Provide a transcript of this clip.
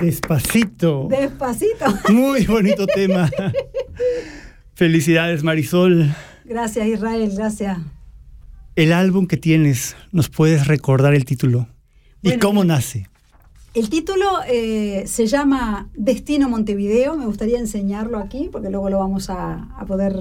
Despacito. Despacito. Muy bonito tema. Felicidades, Marisol. Gracias, Israel, gracias. El álbum que tienes, ¿nos puedes recordar el título? ¿Y cómo nace? El título se llama Destino Montevideo. Me gustaría enseñarlo aquí porque luego lo vamos a poder